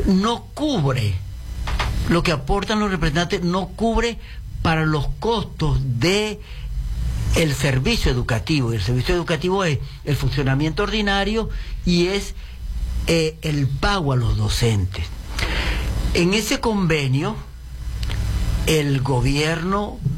no cubre, lo que aportan los representantes no cubre para los costos de el servicio educativo. Y el servicio educativo es el funcionamiento ordinario y es el pago a los docentes. En ese convenio, el gobierno